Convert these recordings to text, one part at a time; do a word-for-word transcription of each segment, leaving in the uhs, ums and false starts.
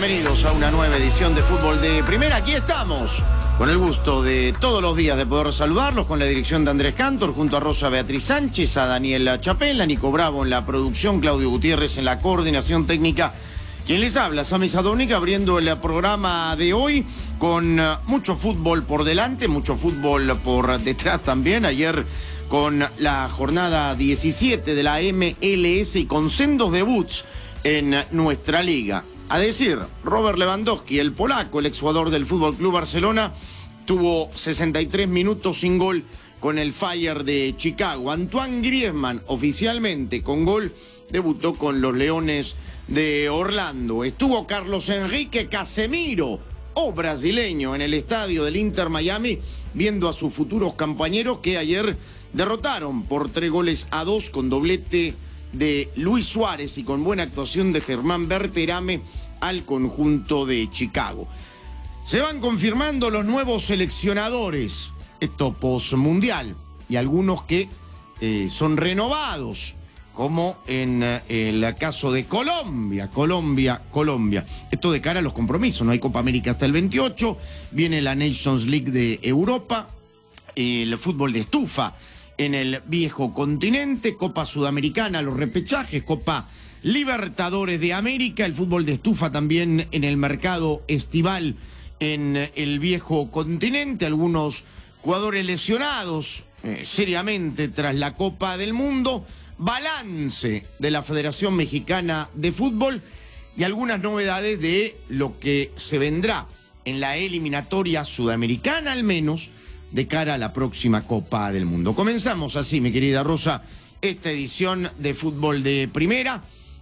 bienvenidos a una nueva edición de Fútbol de Primera. Aquí estamos, con el gusto de todos los días de poder saludarlos, con la dirección de Andrés Cantor, junto a Rosa Beatriz Sánchez, a Daniela Chapela, Nico Bravo en la producción, Claudio Gutiérrez en la coordinación técnica. Quien les habla, Sami Sadovnik, abriendo el programa de hoy con mucho fútbol por delante, mucho fútbol por detrás también. Ayer con la jornada diecisiete de la M L S y con sendos debuts en nuestra liga. A decir, Robert Lewandowski, el polaco, el exjugador del F C Barcelona, tuvo sesenta y tres minutos sin gol con el Fire de Chicago. Antoine Griezmann, oficialmente con gol, debutó con los Leones de Orlando. Estuvo Carlos Enrique Casemiro, o brasileño, en el estadio del Inter Miami, viendo a sus futuros compañeros que ayer derrotaron por tres goles a dos con doblete de Luis Suárez y con buena actuación de Germán Berterame al conjunto de Chicago. Se van confirmando los nuevos seleccionadores, esto post-mundial, y algunos que eh, son renovados, como en eh, el caso de Colombia, Colombia, Colombia. Esto de cara a los compromisos, no hay Copa América hasta el veintiocho, viene la Nations League de Europa, el fútbol de estufa en el viejo continente, Copa Sudamericana, los repechajes, Copa Libertadores de América, el fútbol de estufa también en el mercado estival en el viejo continente, algunos jugadores lesionados eh, seriamente tras la Copa del Mundo, balance de la Federación Mexicana de Fútbol y algunas novedades de lo que se vendrá en la eliminatoria sudamericana, al menos de cara a la próxima Copa del Mundo. Comenzamos así, mi querida Rosa, esta edición de Fútbol de Primera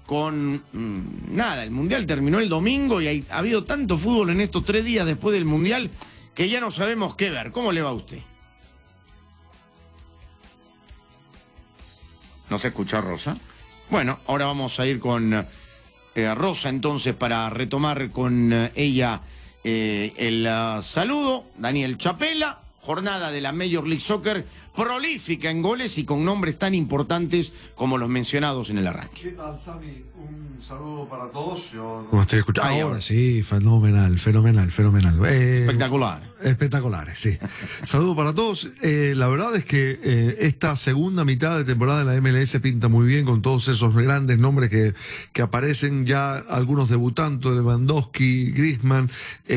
con mmm, nada, el Mundial terminó el domingo y hay, ha habido tanto fútbol en estos tres días después del Mundial que ya no sabemos qué ver. ¿Cómo le va a usted? ¿No se escucha, Rosa? Bueno, ahora vamos a ir con eh, Rosa entonces para retomar con eh, ella eh, el uh, saludo. Daniel Chapela. Jornada de la Major League Soccer, prolífica en goles y con nombres tan importantes como los mencionados en el arranque. ¿Qué tal, Sami? Un saludo para todos. Yo... Como estoy escuchando ahora, ahora, sí, fenomenal, fenomenal, fenomenal. Eh, Espectacular. Espectaculares, sí. Saludo para todos. Eh, la verdad es que eh, esta segunda mitad de temporada de la M L S pinta muy bien con todos esos grandes nombres que, que aparecen ya, algunos debutando, Lewandowski, Griezmann,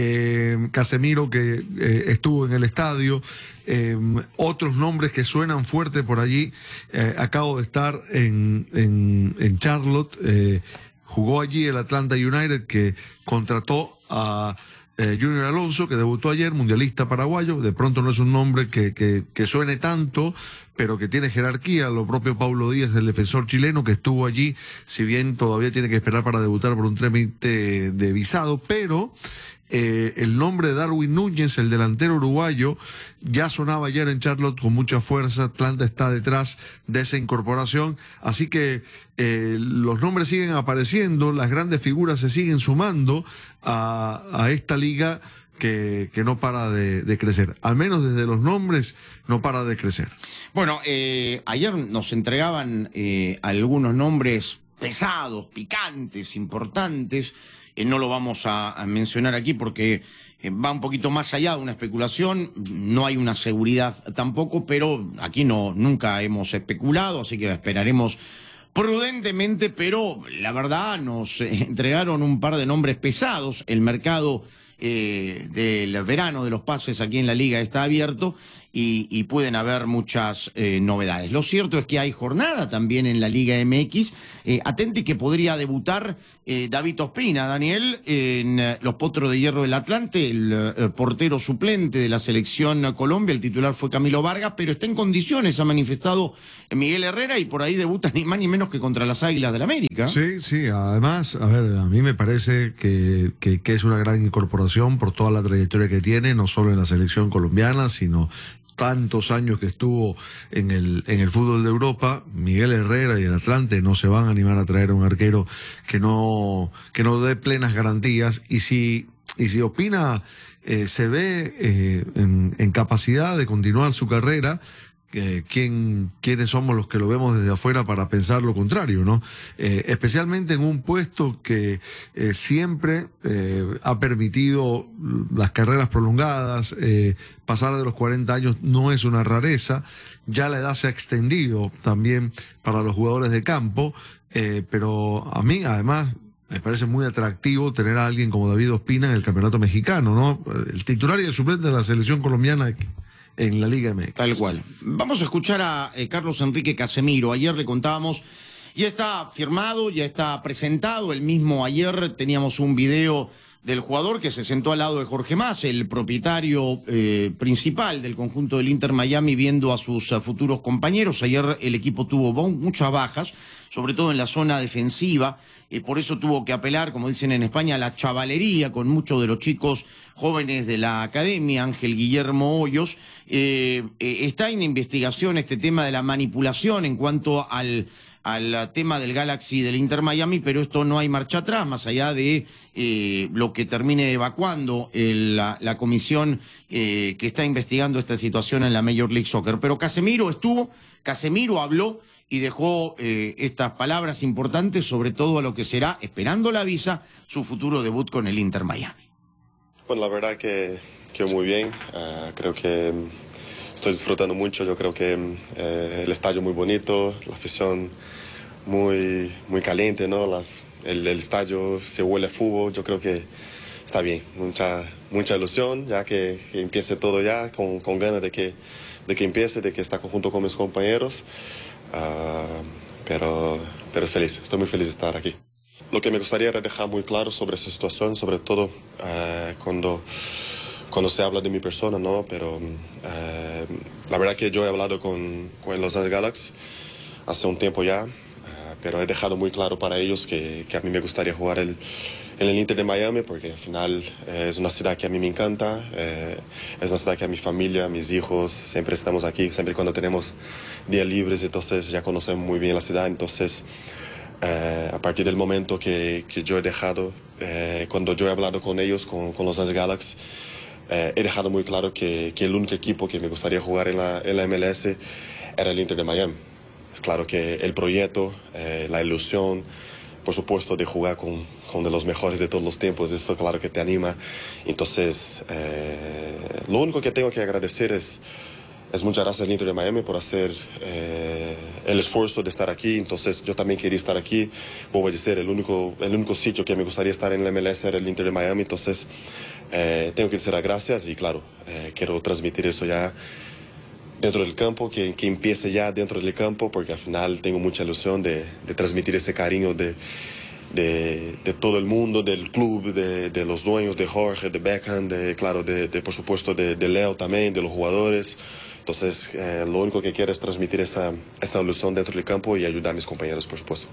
eh, Casemiro, que eh, estuvo en el estadio. Eh, otros nombres que suenan fuerte por allí. Eh, acabo de estar en, en, en Charlotte. Eh, jugó allí el Atlanta United, que contrató a eh, Junior Alonso, que debutó ayer, mundialista paraguayo. De pronto no es un nombre que, que, que suene tanto, pero que tiene jerarquía. Lo propio Paulo Díaz, el defensor chileno, que estuvo allí, si bien todavía tiene que esperar para debutar por un trámite de visado, pero Eh, el nombre de Darwin Núñez, el delantero uruguayo, ya sonaba ayer en Charlotte con mucha fuerza. Atlanta está detrás de esa incorporación, así que eh, los nombres siguen apareciendo, las grandes figuras se siguen sumando a, a esta liga que, que no para de, de crecer, al menos desde los nombres no para de crecer. Bueno, eh, ayer nos entregaban eh, algunos nombres pesados, picantes, importantes. Eh, no lo vamos a, a mencionar aquí porque eh, va un poquito más allá de una especulación, no hay una seguridad tampoco, pero aquí no, nunca hemos especulado, así que esperaremos prudentemente, pero la verdad nos eh, entregaron un par de nombres pesados. El mercado eh, del verano de los pases aquí en la liga está abierto y, y pueden haber muchas eh, novedades. Lo cierto es que hay jornada también en la Liga M X. Eh, atente que podría debutar eh, David Ospina, Daniel, en eh, los Potros de Hierro del Atlante, el eh, portero suplente de la selección Colombia. El titular fue Camilo Vargas, pero está en condiciones, ha manifestado Miguel Herrera, y por ahí debuta ni más ni menos que contra las Águilas del América. Sí, sí, además, a ver, a mí me parece que, que, que es una gran incorporación por toda la trayectoria que tiene, no solo en la selección colombiana, sino tantos años que estuvo en el, en el fútbol de Europa. Miguel Herrera y el Atlante no se van a animar a traer a un arquero que no, que no dé plenas garantías, y si, y si Ospina eh, se ve eh, en, en capacidad de continuar su carrera, eh, quién, quiénes somos los que lo vemos desde afuera para pensar lo contrario, ¿no? Eh, especialmente en un puesto que eh, siempre eh, ha permitido las carreras prolongadas, eh, pasar de los cuarenta años no es una rareza, ya la edad se ha extendido también para los jugadores de campo, eh, pero a mí además me parece muy atractivo tener a alguien como David Ospina en el campeonato mexicano, ¿no? El titular y el suplente de la selección colombiana en la Liga M X. Tal cual. Vamos a escuchar a eh, Carlos Enrique Casemiro. Ayer le contábamos, ya está firmado, ya está presentado. El mismo ayer teníamos un video del jugador que se sentó al lado de Jorge Mas, el propietario eh, principal del conjunto del Inter Miami, viendo a sus a futuros compañeros. Ayer el equipo tuvo muchas bajas, sobre todo en la zona defensiva, y por eso tuvo que apelar, como dicen en España, a la chavalería con muchos de los chicos jóvenes de la academia. Ángel Guillermo Hoyos. Eh, eh, está en investigación este tema de la manipulación en cuanto al... al tema del Galaxy del Inter Miami, pero esto no hay marcha atrás, más allá de eh, lo que termine evacuando el, la, la comisión eh, que está investigando esta situación en la Major League Soccer. Pero Casemiro estuvo, Casemiro habló y dejó eh, estas palabras importantes, sobre todo a lo que será, esperando la visa, su futuro debut con el Inter Miami. Bueno, la verdad que, que muy bien, uh, creo que estoy disfrutando mucho. Yo creo que eh, el estadio muy bonito, la afición muy, muy caliente, ¿no? La, el, el estadio se huele a fútbol. Yo creo que está bien. Mucha, mucha ilusión, ya que, que empiece todo ya, con, con ganas de que, de que empiece, de que está junto con mis compañeros. Uh, pero, pero feliz, estoy muy feliz de estar aquí. Lo que me gustaría era dejar muy claro sobre esa situación, sobre todo uh, cuando... cuando se habla de mi persona, ¿no? Pero eh, la verdad que yo he hablado con, con Los Angeles Galaxy hace un tiempo ya, eh, pero he dejado muy claro para ellos que, que a mí me gustaría jugar el, en el Inter de Miami, porque al final eh, es una ciudad que a mí me encanta, eh, es una ciudad que a mi familia, a mis hijos, siempre estamos aquí, siempre cuando tenemos días libres, entonces ya conocemos muy bien la ciudad. Entonces eh, a partir del momento que, que yo he dejado, eh, cuando yo he hablado con ellos, con, con Los Angeles Galaxy, Eh, he dejado muy claro que, que el único equipo que me gustaría jugar en la, en la M L S era el Inter de Miami. Es claro que el proyecto, eh, la ilusión, por supuesto, de jugar con, con uno de los mejores de todos los tiempos, esto claro que te anima. Entonces, eh, lo único que tengo que agradecer es, es muchas gracias al Inter de Miami por hacer eh, el esfuerzo de estar aquí. Entonces, yo también quería estar aquí. Vuelvo a decir, el único, el único sitio que me gustaría estar en la M L S era el Inter de Miami. Entonces, Eh, tengo que decir gracias y claro, eh, quiero transmitir eso ya dentro del campo, que, que empiece ya dentro del campo, porque al final tengo mucha ilusión de, de transmitir ese cariño de, de, de todo el mundo, del club, de, de los dueños, de Jorge, de Beckham, de, claro, de, de por supuesto de, de Leo también, de los jugadores. Entonces, eh, lo único que quiero es transmitir esa, esa ilusión dentro del campo y ayudar a mis compañeros, por supuesto.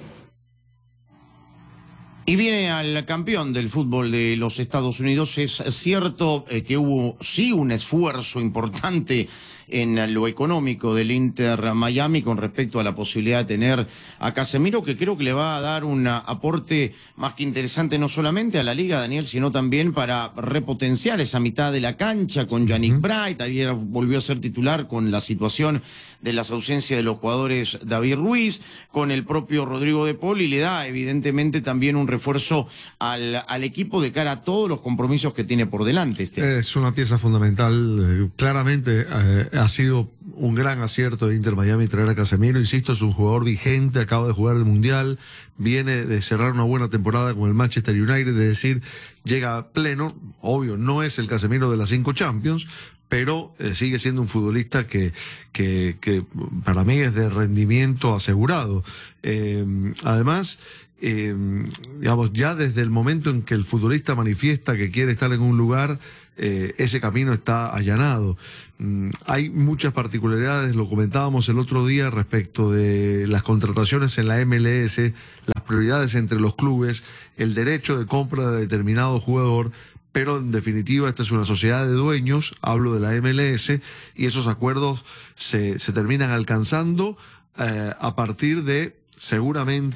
Y viene al campeón del fútbol de los Estados Unidos. Es cierto eh, que hubo sí un esfuerzo importante en lo económico del Inter Miami con respecto a la posibilidad de tener a Casemiro, que creo que le va a dar un aporte más que interesante no solamente a la liga, Daniel, sino también para repotenciar esa mitad de la cancha con Yannick uh-huh. Bright. Ayer volvió a ser titular con la situación de las ausencias de los jugadores David Ruiz, con el propio Rodrigo de Paul, y le da evidentemente también un refuerzo al, al equipo de cara a todos los compromisos que tiene por delante. Este. Es una pieza fundamental, claramente eh, ha sido un gran acierto de Inter Miami traer a Casemiro. Insisto, es un jugador vigente, acaba de jugar el Mundial, viene de cerrar una buena temporada con el Manchester United, de decir, llega a pleno. Obvio, no es el Casemiro de las cinco Champions, pero eh, sigue siendo un futbolista que, que, que para mí es de rendimiento asegurado. Eh, además, eh, digamos, ya desde el momento en que el futbolista manifiesta que quiere estar en un lugar, eh, ese camino está allanado. Mm, hay muchas particularidades, lo comentábamos el otro día respecto de las contrataciones en la M L S, las prioridades entre los clubes, el derecho de compra de determinado jugador, pero en definitiva esta es una sociedad de dueños, hablo de la M L S, y esos acuerdos se, se terminan alcanzando eh, a partir de seguramente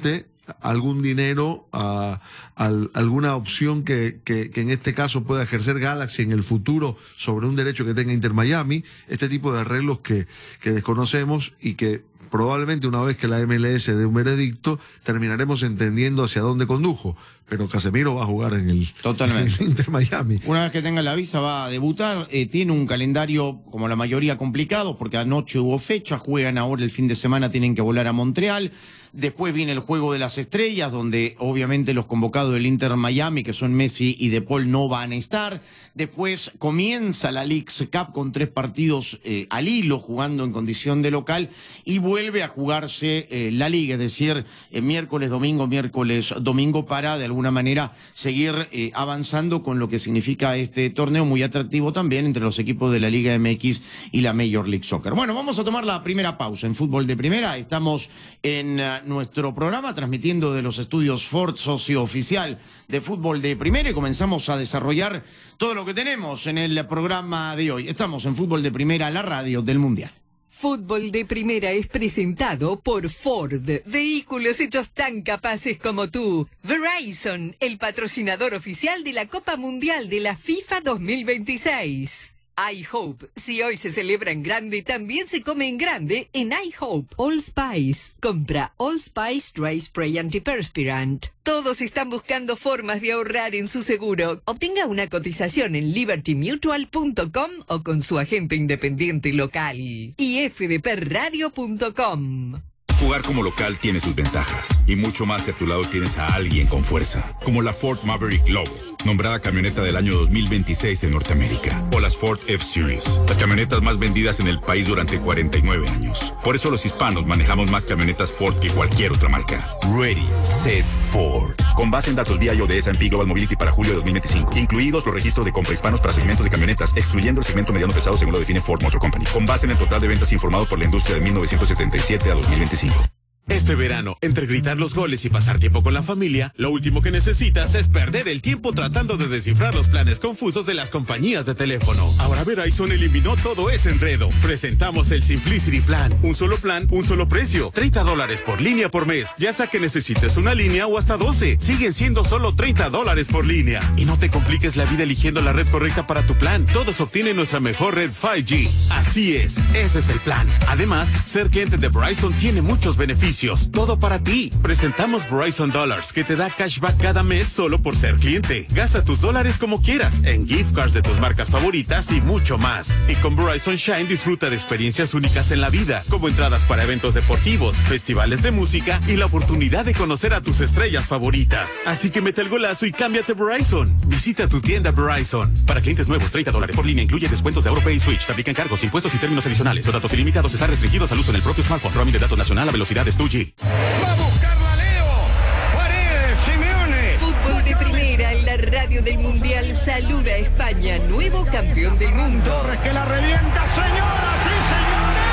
algún dinero, a, a, a alguna opción que, que, que en este caso pueda ejercer Galaxy en el futuro sobre un derecho que tenga Inter Miami, este tipo de arreglos que, que desconocemos y que probablemente una vez que la M L S dé un veredicto terminaremos entendiendo hacia dónde condujo. Pero Casemiro va a jugar en el, Totalmente. en el Inter Miami. Una vez que tenga la visa va a debutar, eh, tiene un calendario como la mayoría complicado porque anoche hubo fecha, juegan ahora el fin de semana, tienen que volar a Montreal. Después viene el Juego de las Estrellas, donde obviamente los convocados del Inter Miami, que son Messi y De Paul, no van a estar. Después comienza la Leagues Cup con tres partidos eh, al hilo, jugando en condición de local, y vuelve a jugarse eh, la Liga, es decir, eh, miércoles, domingo, miércoles, domingo, para de alguna manera seguir eh, avanzando con lo que significa este torneo muy atractivo también entre los equipos de la Liga M X y la Major League Soccer. Bueno, vamos a tomar la primera pausa en Fútbol de Primera. Estamos en uh, nuestro programa transmitiendo de los estudios Ford, socio oficial de Fútbol de Primera, y comenzamos a desarrollar todo lo que tenemos en el programa de hoy. Estamos en Fútbol de Primera, la radio del Mundial. Fútbol de Primera es presentado por Ford, vehículos hechos tan capaces como tú. Verizon, el patrocinador oficial de la Copa Mundial de la FIFA dos mil veintiséis. iHope, si hoy se celebra en grande, también se come en grande en iHope. Allspice, compra Allspice Dry Spray Antiperspirant. Todos están buscando formas de ahorrar en su seguro. Obtenga una cotización en liberty mutual punto com o con su agente independiente local. Y f d p radio punto com. Jugar como local tiene sus ventajas, y mucho más si a tu lado tienes a alguien con fuerza, como la Ford Maverick Lobo, nombrada camioneta del año dos mil veintiséis en Norteamérica, o las Ford F-Series, las camionetas más vendidas en el país durante cuarenta y nueve años. Por eso los hispanos manejamos más camionetas Ford que cualquier otra marca. Ready, Set, Ford. Con base en datos vía I O de S and P Global Mobility para julio de dos mil veinticinco, incluidos los registros de compra hispanos para segmentos de camionetas, excluyendo el segmento mediano pesado según lo define Ford Motor Company, con base en el total de ventas informado por la industria de mil novecientos setenta y siete a dos mil veinticinco. Este verano, entre gritar los goles y pasar tiempo con la familia, lo último que necesitas es perder el tiempo tratando de descifrar los planes confusos de las compañías de teléfono. Ahora Verizon eliminó todo ese enredo. Presentamos el Simplicity Plan. Un solo plan, un solo precio. treinta dólares por línea por mes. Ya sea que necesites una línea o hasta doce. Siguen siendo solo treinta dólares por línea. Y no te compliques la vida eligiendo la red correcta para tu plan. Todos obtienen nuestra mejor red cinco G. Así es, ese es el plan. Además, ser cliente de Verizon tiene muchos beneficios. Todo para ti. Presentamos Verizon Dollars, que te da cashback cada mes solo por ser cliente. Gasta tus dólares como quieras, en gift cards de tus marcas favoritas y mucho más. Y con Verizon Shine disfruta de experiencias únicas en la vida, como entradas para eventos deportivos, festivales de música y la oportunidad de conocer a tus estrellas favoritas. Así que mete el golazo y cámbiate Verizon. Visita tu tienda Verizon. Para clientes nuevos, treinta dólares por línea, incluye descuentos de AuroPay y Switch. Se aplican cargos, impuestos y términos adicionales. Los datos ilimitados están restringidos al uso en el propio smartphone. Roaming de datos nacional a velocidades dos G. Va a buscarla Leo. Paredes, Simeone. Fútbol de Primera en la radio del Mundial saluda a España, nuevo campeón del mundo. Torres que la revienta, señoras y señores.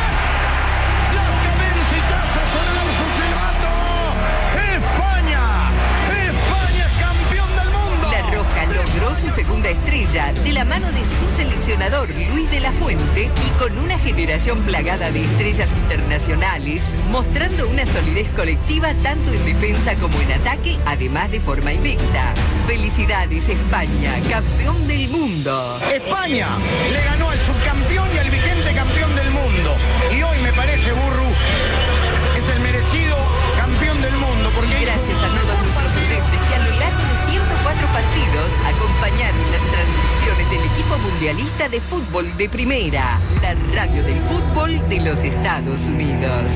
Las cabezas sonaron su silbato. España, España es campeón del mundo. La Roja logró su segunda estrella de la mano de su seleccionador Luis de la Fuente y con una generación plagada de estrellas internacionales, mostrando una solidez colectiva tanto en defensa como en ataque, además de forma invicta. Felicidades España, campeón del mundo. España le ganó al subcampeón y al vigente campeón del mundo. Y hoy me parece, Burru, es el merecido campeón del mundo. Porque y gracias a todos nuestros oyentes que a lo largo de ciento cuatro partidos acompañaron las transmisiones del equipo mundialista de fútbol de Primera, la radio del fútbol de los Estados Unidos.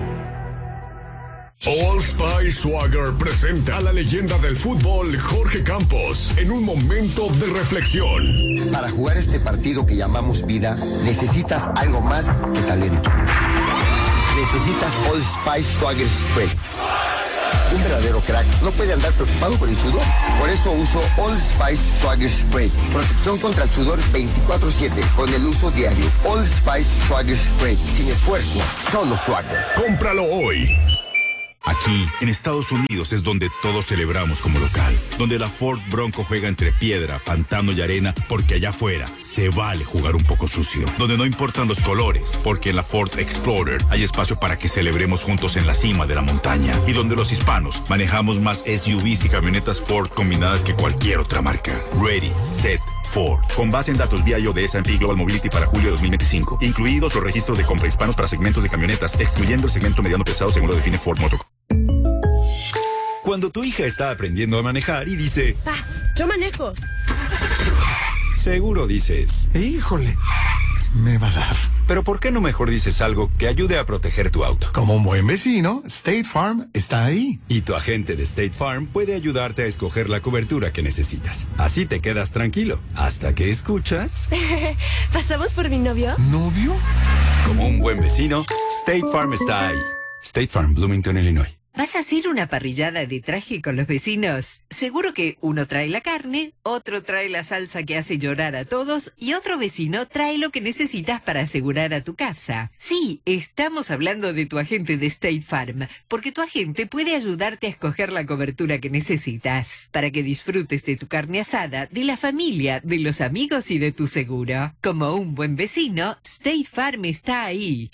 Allspice Swagger presenta a la leyenda del fútbol Jorge Campos en un momento de reflexión. Para jugar este partido que llamamos vida, necesitas algo más que talento. Necesitas Allspice Swagger Spray. Un verdadero crack no puede andar preocupado por el sudor. Por eso uso Allspice Swagger Spray. Protección contra el sudor veinticuatro siete con el uso diario. Allspice Swagger Spray. Sin esfuerzo, solo swagger. Cómpralo hoy. Aquí, en Estados Unidos, es donde todos celebramos como local. Donde la Ford Bronco juega entre piedra, pantano y arena, porque allá afuera se vale jugar un poco sucio. Donde no importan los colores, porque en la Ford Explorer hay espacio para que celebremos juntos en la cima de la montaña. Y donde los hispanos manejamos más S U Vs y camionetas Ford combinadas que cualquier otra marca. Ready, set, Ford. Con base en datos V I O de S and P Global Mobility para julio de dos mil veinticinco. Incluidos los registros de compra hispanos para segmentos de camionetas, excluyendo el segmento mediano pesado según lo define Ford Motor. Cuando tu hija está aprendiendo a manejar y dice... Pa, yo manejo. Seguro dices... Híjole, me va a dar. Pero ¿por qué no mejor dices algo que ayude a proteger tu auto? Como un buen vecino, State Farm está ahí. Y tu agente de State Farm puede ayudarte a escoger la cobertura que necesitas. Así te quedas tranquilo, hasta que escuchas... ¿Pasamos por mi novio? ¿Novio? Como un buen vecino, State Farm está ahí. State Farm, Bloomington, Illinois. ¿Vas a hacer una parrillada de traje con los vecinos? Seguro que uno trae la carne, otro trae la salsa que hace llorar a todos y otro vecino trae lo que necesitas para asegurar a tu casa. Sí, estamos hablando de tu agente de State Farm, porque tu agente puede ayudarte a escoger la cobertura que necesitas para que disfrutes de tu carne asada, de la familia, de los amigos y de tu seguro. Como un buen vecino, State Farm está ahí.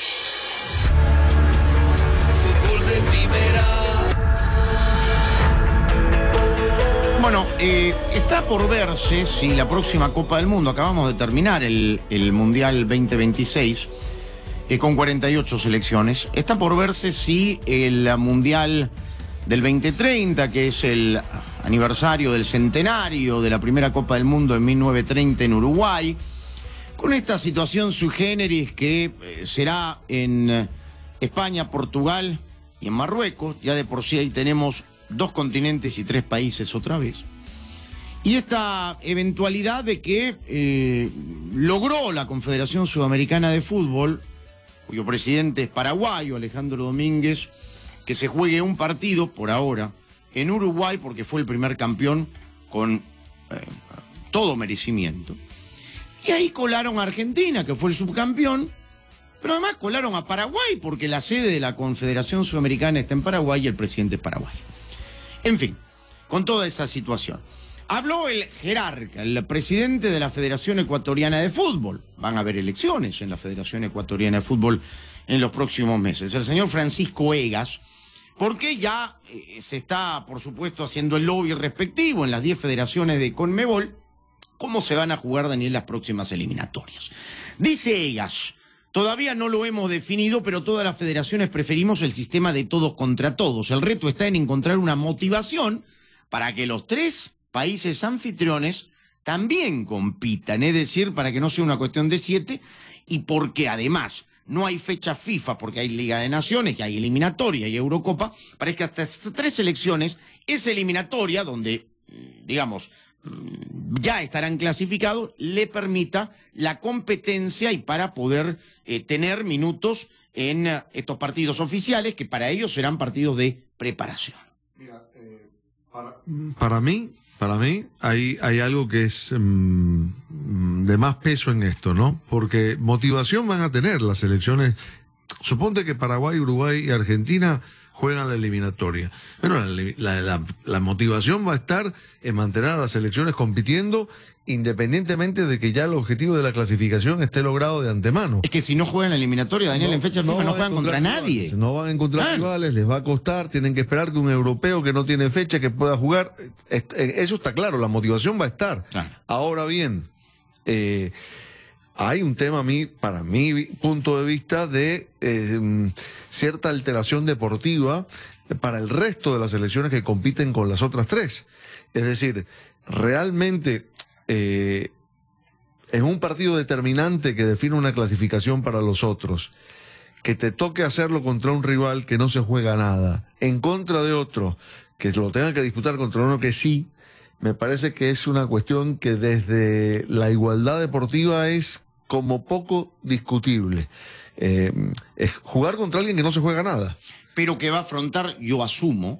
Bueno, eh, está por verse si la próxima Copa del Mundo, acabamos de terminar el, el Mundial veinte veintiséis, eh, con cuarenta y ocho selecciones, está por verse si el Mundial del veinte treinta, que es el aniversario del centenario de la primera Copa del Mundo en mil novecientos treinta en Uruguay, con esta situación sui generis que eh, será en España, Portugal y en Marruecos, ya de por sí ahí tenemos dos continentes y tres países otra vez. Y esta eventualidad de que eh, logró la Confederación Sudamericana de Fútbol, cuyo presidente es paraguayo, Alejandro Domínguez, que se juegue un partido, por ahora, en Uruguay, porque fue el primer campeón con eh, todo merecimiento. Y ahí colaron a Argentina, que fue el subcampeón, pero además colaron a Paraguay, porque la sede de la Confederación Sudamericana está en Paraguay y el presidente es paraguayo. En fin, con toda esa situación. Habló el jerarca, el presidente de la Federación Ecuatoriana de Fútbol. Van a haber elecciones en la Federación Ecuatoriana de Fútbol en los próximos meses. El señor Francisco Egas, porque ya eh, se está, por supuesto, haciendo el lobby respectivo en las diez federaciones de Conmebol, cómo se van a jugar, Daniel, las próximas eliminatorias. Dice Egas... Todavía no lo hemos definido, pero todas las federaciones preferimos el sistema de todos contra todos. El reto está en encontrar una motivación para que los tres países anfitriones también compitan. Es decir, para que no sea una cuestión de siete y porque además no hay fecha FIFA, porque hay Liga de Naciones, que hay eliminatoria y Eurocopa, para que hasta estas tres selecciones, esa eliminatoria donde, digamos, ya estarán clasificados, le permita la competencia y para poder eh, tener minutos en uh, estos partidos oficiales, que para ellos serán partidos de preparación. Mira, eh, para, para mí, para mí hay, hay algo que es um, de más peso en esto, ¿no? Porque motivación van a tener las selecciones. Suponte que Paraguay, Uruguay y Argentina juegan la eliminatoria. Bueno, la, la, la, la motivación va a estar en mantener a las selecciones compitiendo independientemente de que ya el objetivo de la clasificación esté logrado de antemano. Es que si no juegan la eliminatoria, Daniel, no, en fecha FIFA no, no juegan contra nadie. Rivales, no van a encontrar claro. rivales, les va a costar, tienen que esperar que un europeo que no tiene fecha que pueda jugar. Eso está claro, la motivación va a estar. Claro. Ahora bien, eh, hay un tema a mí, para mi punto de vista, de eh, cierta alteración deportiva para el resto de las selecciones que compiten con las otras tres. Es decir, realmente eh, en un partido determinante que define una clasificación para los otros, que te toque hacerlo contra un rival que no se juega nada, en contra de otro, que lo tenga que disputar contra uno que sí, me parece que es una cuestión que desde la igualdad deportiva es como poco discutible. Eh, es jugar contra alguien que no se juega nada. Pero que va a afrontar, yo asumo,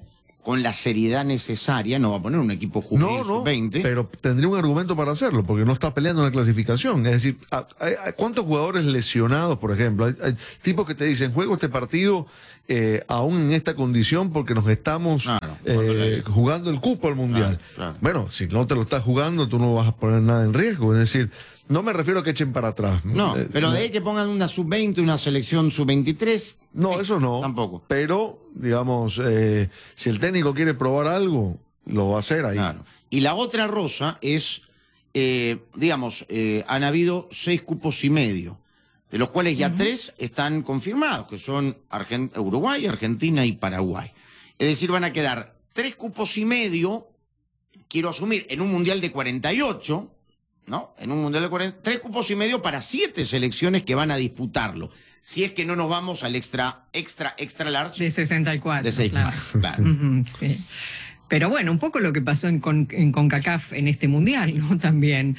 con la seriedad necesaria, no va a poner un equipo juvenil No, no, sub veinte. pero tendría un argumento para hacerlo, porque no está peleando en la clasificación. Es decir, ¿a- a- a ¿cuántos jugadores lesionados, por ejemplo? Hay, hay tipos que te dicen, juego este partido eh, aún en esta condición porque nos estamos Claro, eh, jugando el cupo al Mundial. Claro, claro. Bueno, si no te lo estás jugando, tú no vas a poner nada en riesgo. Es decir, no me refiero a que echen para atrás. No, Eh, pero de ahí que pongan una sub veinte, una selección sub veintitrés. No, eso no. Tampoco. Pero, digamos, eh, si el técnico quiere probar algo, lo va a hacer ahí. Claro. Y la otra rosa es, eh, digamos, eh, han habido seis cupos y medio, de los cuales ya tres están confirmados, que son Argen- Uruguay, Argentina y Paraguay. Es decir, van a quedar tres cupos y medio, quiero asumir, en un mundial de cuarenta y ocho, ¿no? En un mundial de cuarenta, tres cupos y medio para siete selecciones que van a disputarlo. Si es que no nos vamos al extra, extra, extra large. De sesenta y cuatro. De seis claro. más, claro. Ujú, sí. Pero bueno, un poco lo que pasó en, con, en CONCACAF en este mundial, ¿no? También.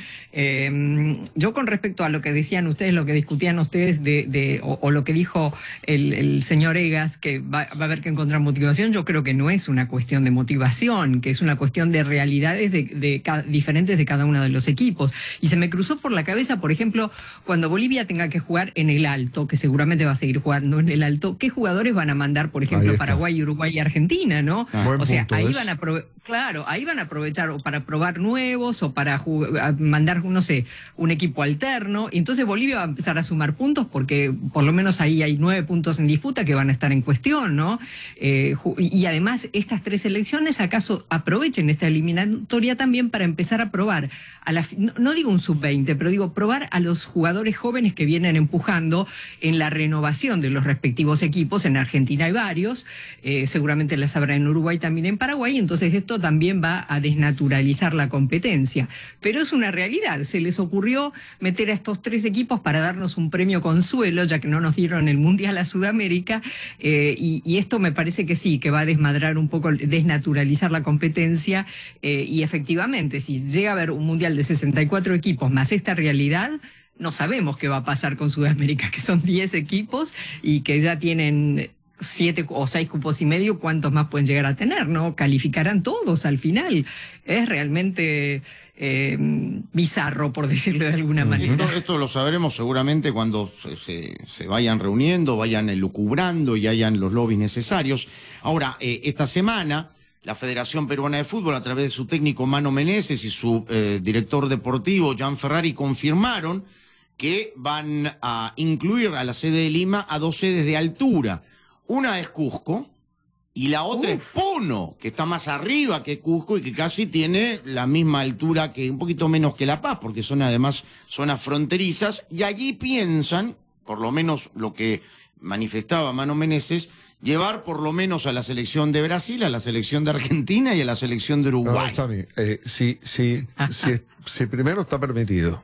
Eh, yo con respecto a lo que decían ustedes, lo que discutían ustedes de, de o, o lo que dijo el, el señor Egas, que va, va a haber que encontrar motivación, yo creo que no es una cuestión de motivación, que es una cuestión de realidades de, de ca- diferentes de cada uno de los equipos. Y se me cruzó por la cabeza, por ejemplo, cuando Bolivia tenga que jugar en el alto, que seguramente va a seguir jugando en el alto, ¿qué jugadores van a mandar, por ejemplo, Ahí está. Paraguay, Uruguay y Argentina, ¿no? Ah. Buen O sea, punto, ahí ¿ves? van a aprove- claro, ahí van a aprovechar o para probar nuevos o para jug- a mandar, no sé, un equipo alterno. Y entonces Bolivia va a empezar a sumar puntos porque por lo menos ahí hay nueve puntos en disputa que van a estar en cuestión, ¿no? Eh, ju- y, y además estas tres selecciones acaso aprovechen esta eliminatoria también para empezar a probar, a la, fi- no, no digo un sub veinte, pero digo probar a los jugadores jóvenes que vienen empujando en la renovación de los respectivos equipos. En Argentina hay varios, eh, seguramente las habrá en Uruguay, también en Paraguay, entonces esto también va a desnaturalizar la competencia. Pero es una realidad, se les ocurrió meter a estos tres equipos para darnos un premio consuelo, ya que no nos dieron el Mundial a Sudamérica, eh, y, y esto me parece que sí, que va a desmadrar un poco, desnaturalizar la competencia, eh, y efectivamente, si llega a haber un Mundial de sesenta y cuatro equipos más esta realidad, no sabemos qué va a pasar con Sudamérica, que son diez equipos y que ya tienen siete o seis cupos y medio, ¿cuántos más pueden llegar a tener? ¿No? Calificarán todos al final. Es realmente eh, bizarro, por decirlo de alguna manera. Esto, esto lo sabremos seguramente cuando se, se- se vayan reuniendo, vayan elucubrando y hayan los lobbies necesarios. Ahora, eh, esta semana, la Federación Peruana de Fútbol, a través de su técnico Mano Meneses y su eh, director deportivo, Jan Ferrari, confirmaron que van a incluir a la sede de Lima a dos sedes de altura. Una es Cusco y la otra Uf. es Puno, que está más arriba que Cusco y que casi tiene la misma altura, que un poquito menos que La Paz, porque son además zonas fronterizas, y allí piensan, por lo menos lo que manifestaba Mano Meneses, llevar por lo menos a la selección de Brasil, a la selección de Argentina y a la selección de Uruguay. No, Sammy, eh, si, si, si, si primero está permitido,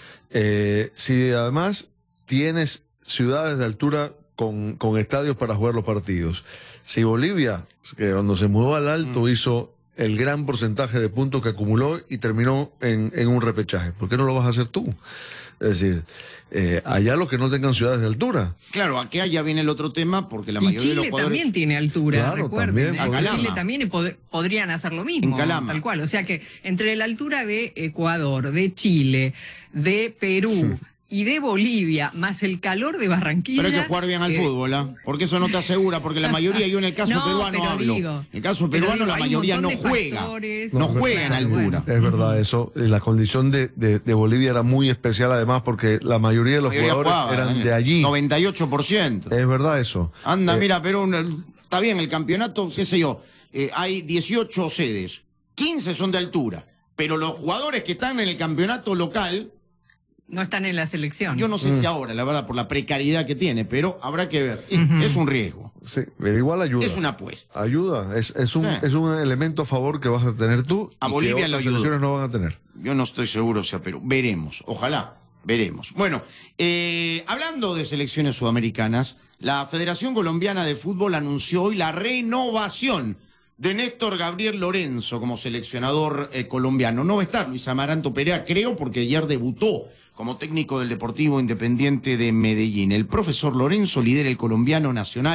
eh, si además tienes ciudades de altura con, con estadios para jugar los partidos, si Bolivia, que cuando se mudó al alto mm. hizo el gran porcentaje de puntos que acumuló y terminó en, en un repechaje, ¿por qué no lo vas a hacer tú? Es decir, eh, allá los que no tengan ciudades de altura. Claro, aquí allá viene el otro tema, porque la y mayoría Chile de los jugadores... también tiene altura, claro, recuerden. también, ¿eh? Chile también pod podrían hacer lo mismo. En Calama. Tal cual. O sea que entre la altura de Ecuador, de Chile, de Perú y de Bolivia, más el calor de Barranquilla... Pero hay que jugar bien al eh, fútbol, ¿eh? Porque eso no te asegura, porque la mayoría, yo en el caso no, peruano hablo, digo, en el caso peruano digo, la mayoría no juega, factores, no juega en altura. Es verdad eso, la condición de, de, de Bolivia era muy especial además porque la mayoría de los mayoría jugadores jugaba, eran Daniel, de allí. noventa y ocho por ciento. Es verdad eso. Anda, eh, mira, pero está bien, el campeonato, qué sé yo, eh, hay dieciocho sedes, quince son de altura, pero los jugadores que están en el campeonato local... No están en la selección. Yo no sé mm. si ahora, la verdad, por la precariedad que tiene, pero habrá que ver. Uh-huh. Es un riesgo. Sí, pero igual ayuda. Es una apuesta. Ayuda, es, es, un, sí. es un elemento a favor que vas a tener tú a y Bolivia que lo otras ayudó. selecciones no van a tener. Yo no estoy seguro, o sea, pero veremos. Ojalá, veremos. Bueno, eh, hablando de selecciones sudamericanas, la Federación Colombiana de Fútbol anunció hoy la renovación de Néstor Gabriel Lorenzo como seleccionador eh, colombiano. No va a estar Luis Amaranto Perea, creo, porque ayer debutó como técnico del Deportivo Independiente de Medellín. El profesor Lorenzo lidera el colombiano nacional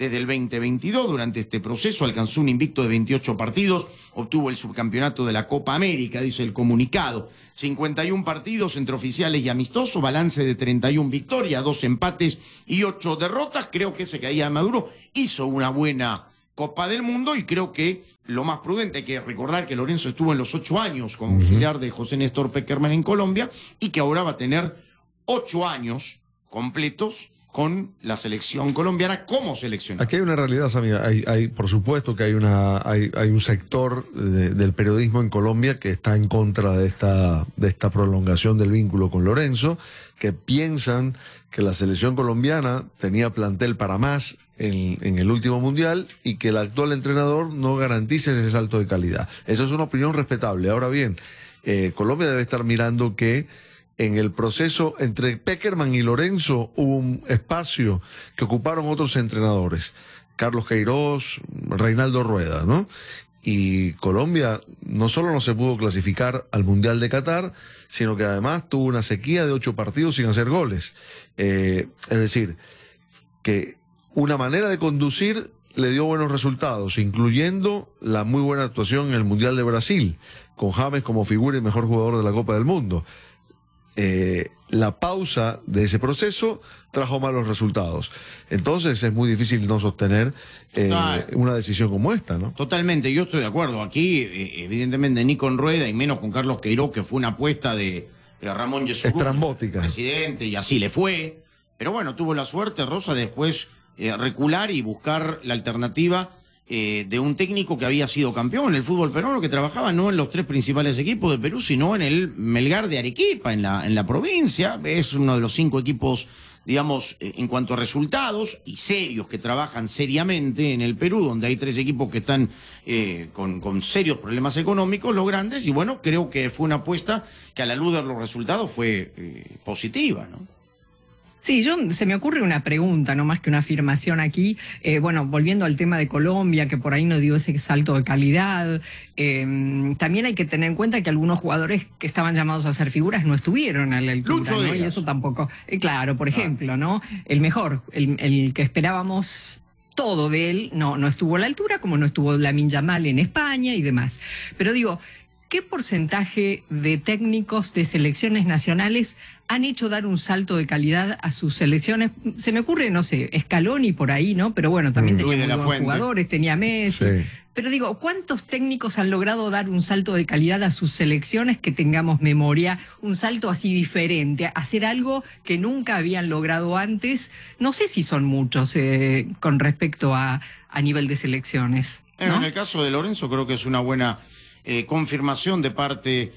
desde el veinte veintidós. Durante este proceso alcanzó un invicto de veintiocho partidos, obtuvo el subcampeonato de la Copa América, dice el comunicado. cincuenta y un partidos entre oficiales y amistosos, balance de treinta y una victorias, dos empates y ocho derrotas. Creo que ese caía de Maduro hizo una buena Copa del Mundo y creo que lo más prudente, hay que recordar que Lorenzo estuvo en los ocho años como auxiliar de José Néstor Peckerman en Colombia y que ahora va a tener ocho años completos con la selección colombiana como seleccionador. Aquí hay una realidad, Sammy. Hay, hay, por supuesto que hay una, hay, hay un sector de, del periodismo en Colombia que está en contra de esta, de esta prolongación del vínculo con Lorenzo, que piensan que la selección colombiana tenía plantel para más en, en el último mundial y que el actual entrenador no garantiza ese salto de calidad. Esa es una opinión respetable. Ahora bien, eh, Colombia debe estar mirando que en el proceso entre Peckerman y Lorenzo hubo un espacio que ocuparon otros entrenadores, Carlos Queiroz, Reinaldo Rueda, ¿no? Y Colombia no solo no se pudo clasificar al Mundial de Qatar, sino que además tuvo una sequía de ocho partidos sin hacer goles. Eh, es decir, que una manera de conducir le dio buenos resultados, incluyendo la muy buena actuación en el Mundial de Brasil, con James como figura y mejor jugador de la Copa del Mundo. Eh, la pausa de ese proceso trajo malos resultados. Entonces es muy difícil no sostener eh, una decisión como esta, ¿no? Totalmente, yo estoy de acuerdo. Aquí, eh, evidentemente, ni con Rueda y menos con Carlos Queiroz, que fue una apuesta de, de Ramón Yesurún, estrambótica, presidente, y así le fue. Pero bueno, tuvo la suerte, Rosa, después eh, recular y buscar la alternativa Eh, de un técnico que había sido campeón en el fútbol peruano, que trabajaba no en los tres principales equipos de Perú, sino en el Melgar de Arequipa, en la, en la provincia. Es uno de los cinco equipos, digamos, eh, en cuanto a resultados, y serios, que trabajan seriamente en el Perú, donde hay tres equipos que están eh, con, con serios problemas económicos, los grandes, y bueno, creo que fue una apuesta que a la luz de los resultados fue eh, positiva, ¿no? Sí, yo, se me ocurre una pregunta, no más que una afirmación aquí. Eh, bueno, volviendo al tema de Colombia, que por ahí no dio ese salto de calidad, eh, también hay que tener en cuenta que algunos jugadores que estaban llamados a ser figuras no estuvieron a la altura, Lucho ¿no? Y eso tampoco, eh, claro, por ejemplo, ¿no? El mejor, el, el que esperábamos todo de él, no, no estuvo a la altura, como no estuvo Lamine Yamal en España y demás. Pero digo, ¿qué porcentaje de técnicos de selecciones nacionales han hecho dar un salto de calidad a sus selecciones? Se me ocurre, no sé, Scaloni por ahí, ¿no? Pero bueno, también tenía muy buenos jugadores, tenía Messi. Sí. Pero digo, ¿cuántos técnicos han logrado dar un salto de calidad a sus selecciones que tengamos memoria? Un salto así diferente, hacer algo que nunca habían logrado antes. No sé si son muchos eh, con respecto a, a nivel de selecciones, ¿no? En el caso de Lorenzo creo que es una buena eh, confirmación de parte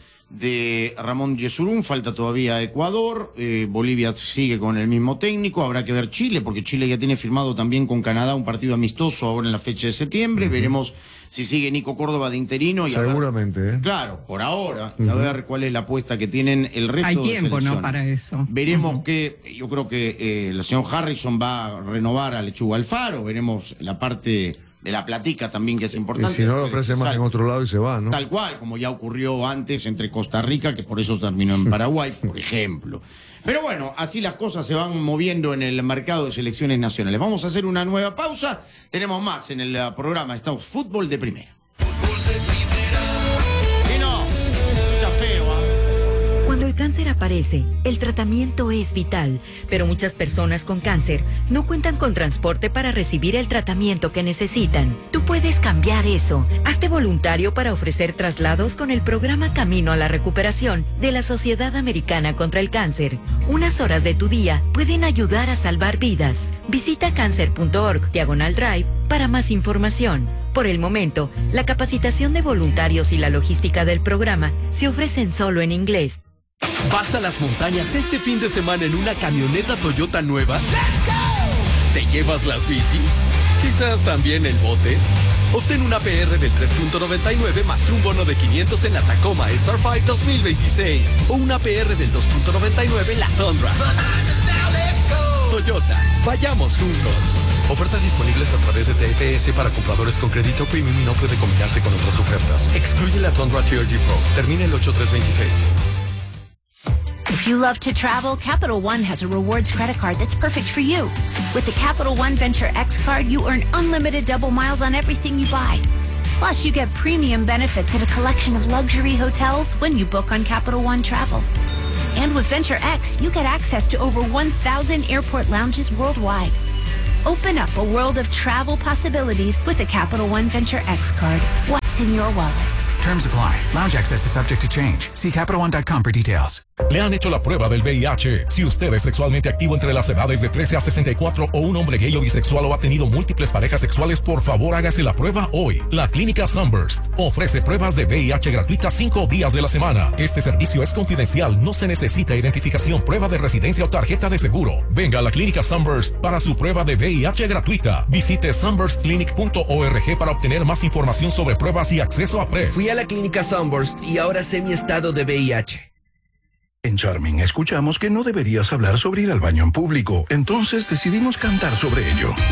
de Ramón Yesurún. Falta todavía Ecuador, eh, Bolivia sigue con el mismo técnico, habrá que ver Chile, porque Chile ya tiene firmado también con Canadá un partido amistoso ahora en la fecha de septiembre. Uh-huh. Veremos si sigue Nico Córdoba de interino. Y seguramente, a ver, ¿eh? Claro, por ahora, uh-huh. A ver cuál es la apuesta que tienen el resto Hay de tiempo, selecciones. ¿no? Para eso. Veremos uh-huh. que, yo creo que eh, el señor Harrison va a renovar a Lechuga Alfaro, veremos la parte de la platica también, que es importante. Y si no lo ofrece más en otro lado y se va, ¿no? Tal cual, como ya ocurrió antes entre Costa Rica, que por eso terminó en Paraguay, por ejemplo. Pero bueno, así las cosas se van moviendo en el mercado de selecciones nacionales. Vamos a hacer una nueva pausa. Tenemos más en el programa. Estamos Fútbol de Primera. Fútbol de Primera. Y no, ya feo, ¿ah? Cuando el cáncer aparece, el tratamiento es vital, pero muchas personas con cáncer no cuentan con transporte para recibir el tratamiento que necesitan. Tú puedes cambiar eso. Hazte voluntario para ofrecer traslados con el programa Camino a la Recuperación de la Sociedad Americana contra el Cáncer. Unas horas de tu día pueden ayudar a salvar vidas. Visita cáncer punto org diagonal drive para más información. Por el momento, la capacitación de voluntarios y la logística del programa se ofrecen solo en inglés. ¿Vas a las montañas este fin de semana en una camioneta Toyota nueva? ¡Let's go! ¿Te llevas las bicis? ¿Quizás también el bote? Obtén una P R del tres punto noventa y nueve más un bono de quinientos en la Tacoma S R cinco dos mil veintiséis o una P R del dos punto noventa y nueve en la Tundra. Toyota, vayamos juntos. Ofertas disponibles a través de T F S para compradores con crédito premium y no puede combinarse con otras ofertas. Excluye la Tundra T R D Pro. Termina el ocho tres veintiséis. If you love to travel, Capital One has a rewards credit card that's perfect for you. With the Capital One Venture X card, you earn unlimited double miles on everything you buy. Plus, you get premium benefits at a collection of luxury hotels when you book on Capital One Travel. And with Venture X, you get access to over one thousand airport lounges worldwide. Open up a world of travel possibilities with the Capital One Venture X card. What's in your wallet? Terms apply. Lounge access is subject to change. See Capital One dot com for details. Le han hecho la prueba del V I H. Si usted es sexualmente activo entre las edades de trece a sesenta y cuatro o un hombre gay o bisexual o ha tenido múltiples parejas sexuales, por favor hágase la prueba hoy. La Clínica Sunburst ofrece pruebas de V I H gratuitas cinco días de la semana. Este servicio es confidencial, no se necesita identificación, prueba de residencia o tarjeta de seguro. Venga a la Clínica Sunburst para su prueba de V I H gratuita. Visite sunburst clinic punto org para obtener más información sobre pruebas y acceso a PrEP. Fui a la Clínica Sunburst y ahora sé mi estado de V I H. En Charming escuchamos que no deberías hablar sobre ir al baño en público, entonces decidimos cantar sobre ello.